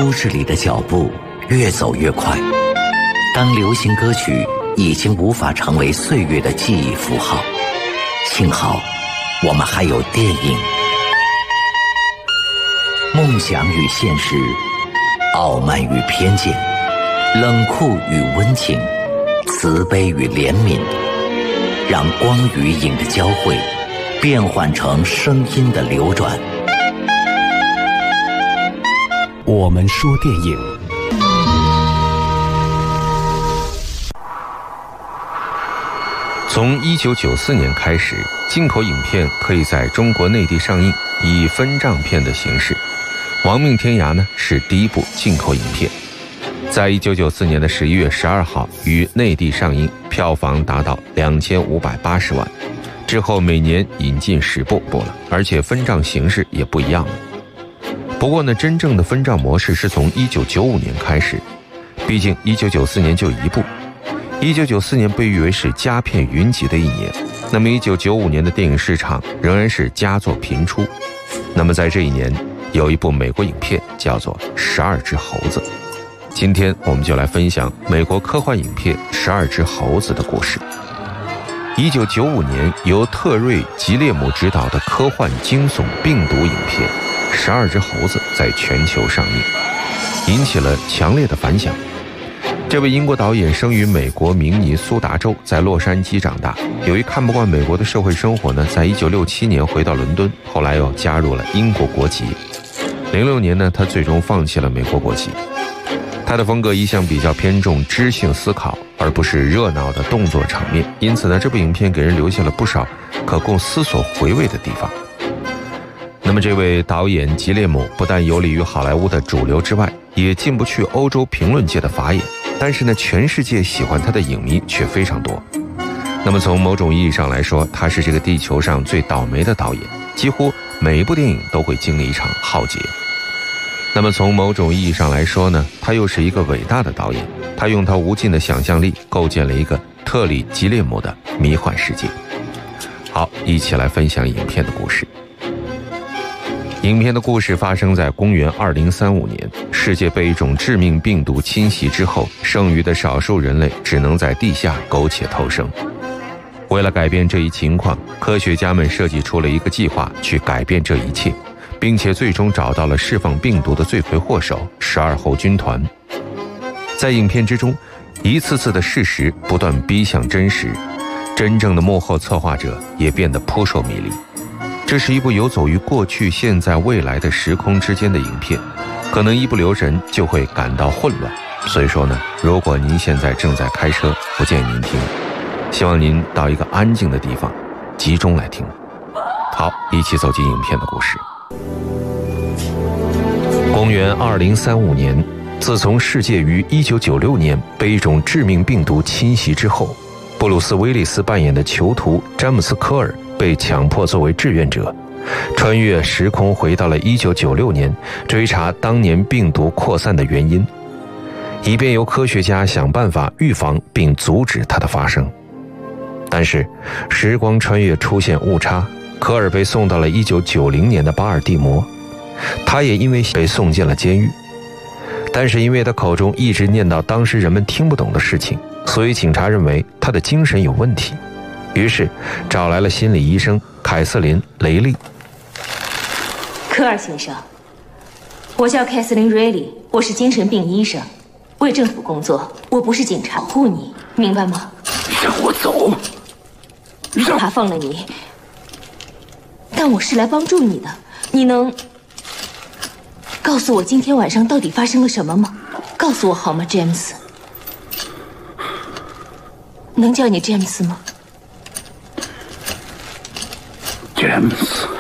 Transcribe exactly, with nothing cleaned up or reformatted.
都市里的脚步越走越快，当流行歌曲已经无法成为岁月的记忆符号，幸好我们还有电影。梦想与现实，傲慢与偏见，冷酷与温情，慈悲与怜悯，让光与影的交汇变换成声音的流转。 我们说电影。 从一九九四年开始，进口影片可以在中国内地上映，以分账片的形式。《亡命天涯》呢是第一部进口影片，在一九九四年的十一月十二号于内地上映，票房达到两千五百八十万。之后每年引进十部播了，而且分账形式也不一样了。不过呢，真正的分账模式是从一九九五年开始，毕竟一九九四年就一部。一九九四年被誉为是佳片云集的一年，那么一九九五年的电影市场仍然是佳作频出。那么在这一年，有一部美国影片叫做《十二只猴子》。今天我们就来分享美国科幻影片《十二只猴子》的故事。一九九五年由特瑞·吉列姆执导的科幻惊悚病毒影片《十二只猴子》在全球上映，引起了强烈的反响。这位英国导演生于美国明尼苏达州，在洛杉矶长大。由于看不惯美国的社会生活呢，在一九六七年回到伦敦，后来又加入了英国国籍。零六年呢，他最终放弃了美国国籍。他的风格一向比较偏重知性思考，而不是热闹的动作场面，因此呢，这部影片给人留下了不少可供思索回味的地方。那么这位导演吉列姆不但游离于好莱坞的主流之外，也进不去欧洲评论界的法眼，但是呢，全世界喜欢他的影迷却非常多。那么从某种意义上来说，他是这个地球上最倒霉的导演，几乎每一部电影都会经历一场浩劫。那么从某种意义上来说呢，他又是一个伟大的导演，他用他无尽的想象力构建了一个特里吉列姆的迷幻世界。好，一起来分享影片的故事。影片的故事发生在公元二零三五年，世界被一种致命病毒侵袭之后，剩余的少数人类只能在地下苟且偷生。为了改变这一情况，科学家们设计出了一个计划去改变这一切，并且最终找到了释放病毒的罪魁祸首十二猴军团。在影片之中，一次次的事实不断逼向真实，真正的幕后策划者也变得扑朔迷离。这是一部游走于过去、现在、未来的时空之间的影片，可能一不留神就会感到混乱。所以说呢，如果您现在正在开车，不建议您听，希望您到一个安静的地方，集中来听。好，一起走进影片的故事。公元二零三五年，自从世界于一九九六年被一种致命病毒侵袭之后，布鲁斯·威利斯扮演的囚徒詹姆斯·科尔被强迫作为志愿者，穿越时空回到了一九九六年，追查当年病毒扩散的原因，以便由科学家想办法预防并阻止它的发生。但是时光穿越出现误差，科尔被送到了一九九零年的巴尔的摩，他也因为被送进了监狱。但是因为他口中一直念叨当时人们听不懂的事情，所以警察认为他的精神有问题，于是找来了心理医生凯瑟琳·雷利。 科尔先生，我叫凯瑟琳·瑞利，我是精神病医生，为政府工作，我不是警察，保护你，明白吗？ 让我走！ 让他放了你，但我是来帮助你的。你能告诉我今天晚上到底发生了什么吗？告诉我好吗，詹姆斯？能叫你詹姆斯吗？ 詹姆斯。